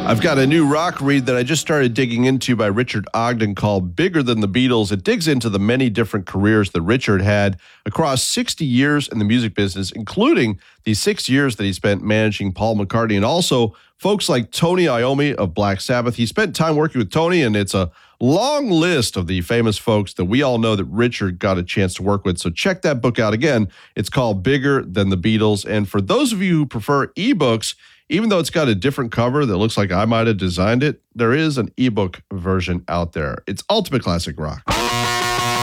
I've got a new rock read that I just started digging into by Richard Ogden called Bigger Than the Beatles. It digs into the many different careers that Richard had across 60 years in the music business, including the 6 years that he spent managing Paul McCartney and also folks like Tony Iommi of Black Sabbath. He spent time working with Tony, and it's a long list of the famous folks that we all know that Richard got a chance to work with. So check that book out again. It's called Bigger Than the Beatles. And for those of you who prefer ebooks, even though it's got a different cover that looks like I might have designed it, there is an ebook version out there. It's Ultimate Classic Rock.